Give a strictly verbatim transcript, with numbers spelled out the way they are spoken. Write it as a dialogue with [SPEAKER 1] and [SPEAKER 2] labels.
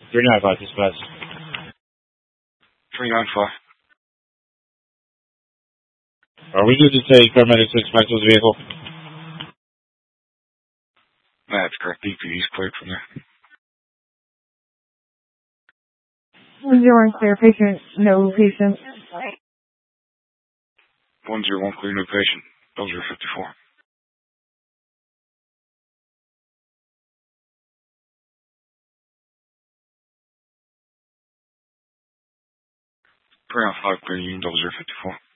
[SPEAKER 1] three nine five, dispatch.
[SPEAKER 2] three nine five.
[SPEAKER 1] Are we good to take paramedics to inspect this vehicle?
[SPEAKER 2] That's correct. D P D's cleared from there.
[SPEAKER 3] one zero one clear patient, no patient.
[SPEAKER 2] one zero one clear, no patient. Those are fifty-four. three nine five clear, Union double zero fifty-four.